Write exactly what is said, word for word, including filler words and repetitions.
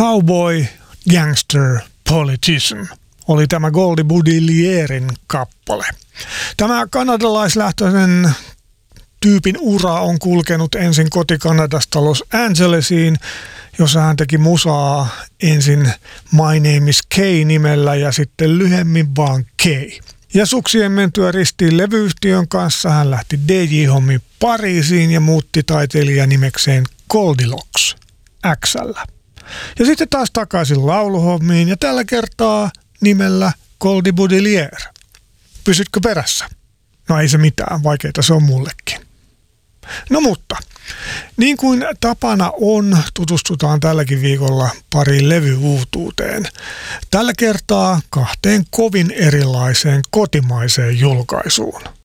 Cowboy, Gangster, Politician oli tämä Goldie Boudillierin kappale. Tämä kanadalaislähtöisen tyypin ura on kulkenut ensin koti-Kanadasta Los Angelesiin, jossa hän teki musaa ensin My Name is Kay-nimellä ja sitten lyhemmin vaan Kay. Ja suksien mentyä ristiin levyyhtiön kanssa hän lähti D J-hommiin Pariisiin ja muutti taiteilijan nimekseen Goldilocks X:llä. Ja sitten taas takaisin lauluhommiin ja tällä kertaa nimellä Goldie Boudillier. Pysytkö perässä? No ei se mitään, vaikeita se on mullekin. No mutta, niin kuin tapana on, tutustutaan tälläkin viikolla pariin levyuutuuteen. Tällä kertaa kahteen kovin erilaiseen kotimaiseen julkaisuun.